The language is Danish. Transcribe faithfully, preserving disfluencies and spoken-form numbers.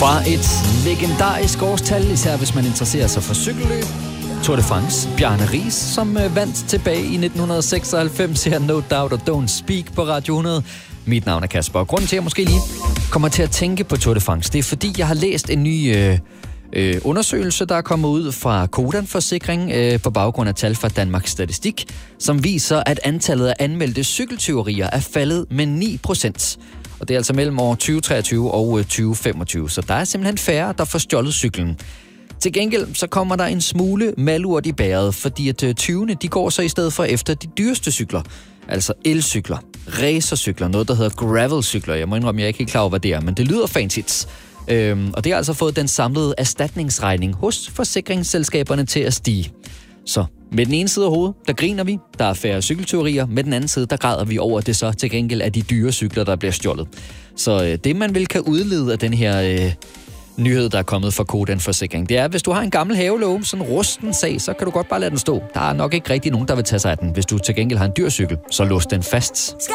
Fra et legendarisk årstal, især hvis man interesserer sig for cykelløb. Tour de France, Bjarne Riis, som vandt tilbage i nitten seksoghalvfems her No Doubt og Don't Speak på Radio hundrede. Mit navn er Kasper, og grunden til, at jeg måske lige kommer til at tænke på Tour de France, det er fordi, jeg har læst en ny øh, øh, undersøgelse, der er kommet ud fra Codan Forsikring øh, på baggrund af tal fra Danmarks Statistik, som viser, at antallet af anmeldte cykeltyverier er faldet med ni procent. Og det er altså mellem år tyve treogtyve og tyve femogtyve, så der er simpelthen færre, der får stjålet cyklen. Til gengæld så kommer der en smule malurt i bæret, fordi at tyvene de går så i stedet for efter de dyreste cykler. Altså elcykler, racercykler, noget der hedder gravelcykler. Jeg må indrømme, jeg er ikke helt klar over, hvad det er, men det lyder fancy. Øhm, og det har altså fået den samlede erstatningsregning hos forsikringsselskaberne til at stige. Så med den ene side af hovedet, der griner vi, der er færre cykeltyverier. Med den anden side, der græder vi over, at det så til gengæld er de dyre cykler, der bliver stjålet. Så øh, det man vel kan udlede af den her øh, nyhed, der er kommet fra Codan Forsikring, det er, at hvis du har en gammel havelåge, sådan en rusten sag, så kan du godt bare lade den stå. Der er nok ikke rigtig nogen, der vil tage sig af den. Hvis du til gengæld har en dyr cykel, så lås den fast.